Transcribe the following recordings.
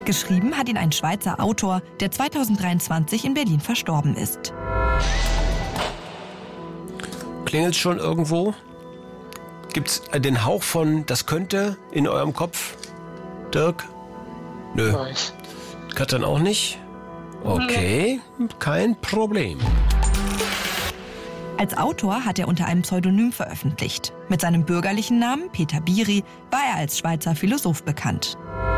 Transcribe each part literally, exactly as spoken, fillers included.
Geschrieben hat ihn ein Schweizer Autor, der zweitausenddreiundzwanzig in Berlin verstorben ist. Klingelt schon irgendwo? Gibt's den Hauch von das könnte in eurem Kopf? Dirk? Nö. Nein. Katrin auch nicht? Okay, kein Problem. Als Autor hat er unter einem Pseudonym veröffentlicht. Mit seinem bürgerlichen Namen Peter Biri war er als Schweizer Philosoph bekannt.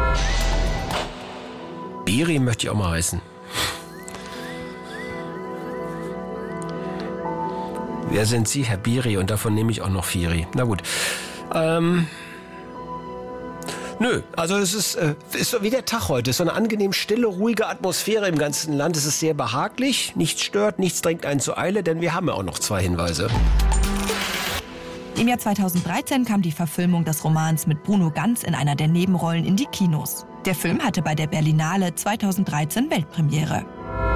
Biri möchte ich auch mal heißen. Wer sind Sie, Herr Biri? Und davon nehme ich auch noch Firi. Na gut. Ähm... Nö, also es ist, äh, ist so wie der Tag heute. Es ist so eine angenehm stille, ruhige Atmosphäre im ganzen Land. Es ist sehr behaglich, nichts stört, nichts drängt einen zur Eile, denn wir haben ja auch noch zwei Hinweise. Im Jahr zweitausenddreizehn kam die Verfilmung des Romans mit Bruno Ganz in einer der Nebenrollen in die Kinos. Der Film hatte bei der Berlinale zweitausenddreizehn Weltpremiere.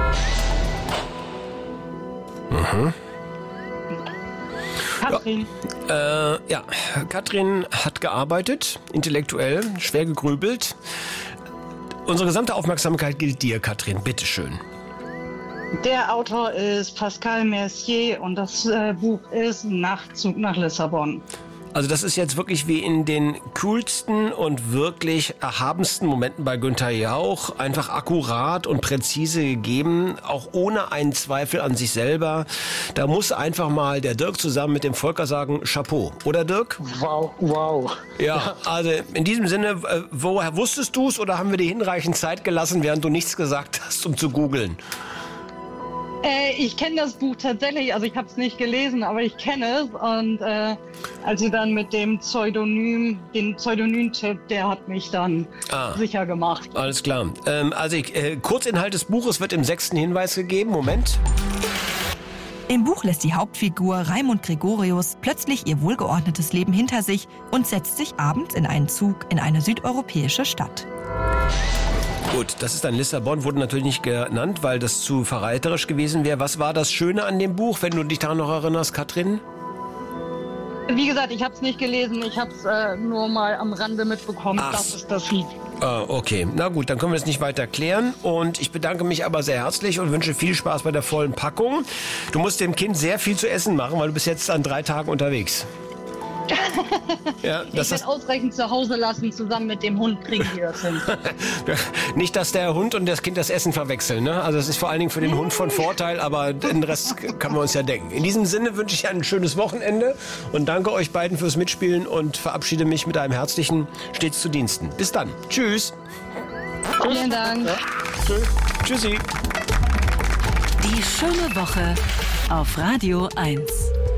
Mhm. Katrin. Ja, äh, ja, Katrin hat gearbeitet, intellektuell, schwer gegrübelt. Unsere gesamte Aufmerksamkeit gilt dir, Katrin. Bitteschön. Der Autor ist Pascal Mercier und das äh, Buch ist Nachtzug nach Lissabon. Also das ist jetzt wirklich wie in den coolsten und wirklich erhabensten Momenten bei Günther Jauch. Einfach akkurat und präzise gegeben, auch ohne einen Zweifel an sich selber. Da muss einfach mal der Dirk zusammen mit dem Volker sagen, Chapeau. Oder Dirk? Wow, wow. Ja, also in diesem Sinne, äh, woher wusstest du es oder haben wir dir hinreichend Zeit gelassen, während du nichts gesagt hast, um zu googeln? Äh, ich kenne das Buch tatsächlich, also ich habe es nicht gelesen, aber ich kenne es. Und äh, als sie dann mit dem Pseudonym, den Pseudonym-Tipp, der hat mich dann ah, sicher gemacht. Alles klar. Ähm, also ich, äh, Kurzinhalt des Buches wird im sechsten Hinweis gegeben. Moment. Im Buch lässt die Hauptfigur Raimund Gregorius plötzlich ihr wohlgeordnetes Leben hinter sich und setzt sich abends in einen Zug in eine südeuropäische Stadt. Gut, das ist dann Lissabon, wurde natürlich nicht genannt, weil das zu verräterisch gewesen wäre. Was war das Schöne an dem Buch, wenn du dich daran noch erinnerst, Katrin? Wie gesagt, ich habe es nicht gelesen, ich habe es äh, nur mal am Rande mitbekommen, Ach. dass es das liegt. Ah, okay. Na gut, dann können wir das nicht weiter klären. Und ich bedanke mich aber sehr herzlich und wünsche viel Spaß bei der vollen Packung. Du musst dem Kind sehr viel zu essen machen, weil du bist jetzt an drei Tagen unterwegs. Ja, ich werde ausreichend zu Hause lassen, zusammen mit dem Hund kriegen die das hin. Nicht, dass der Hund und das Kind das Essen verwechseln, ne? Also es ist vor allen Dingen für den Hund von Vorteil, aber den Rest kann man uns ja denken. In diesem Sinne wünsche ich ein schönes Wochenende und danke euch beiden fürs Mitspielen und verabschiede mich mit einem herzlichen stets zu Diensten. Bis dann. Tschüss. Vielen Dank. Ja. Tschüssi. Die schöne Woche auf Radio eins.